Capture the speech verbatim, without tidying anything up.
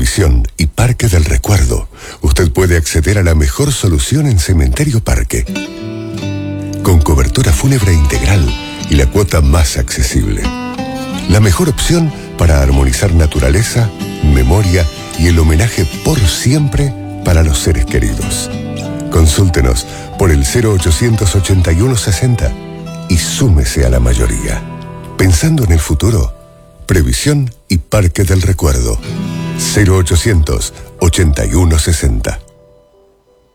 Previsión y Parque del Recuerdo, usted puede acceder a la mejor solución en Cementerio Parque. Con cobertura fúnebre integral y la cuota más accesible. La mejor opción para armonizar naturaleza, memoria y el homenaje por siempre para los seres queridos. Consúltenos por el cero ochocientos ochenta y uno sesenta y súmese a la mayoría. Pensando en el futuro, Previsión y Parque del Recuerdo. cero ochocientos ochenta y uno sesenta.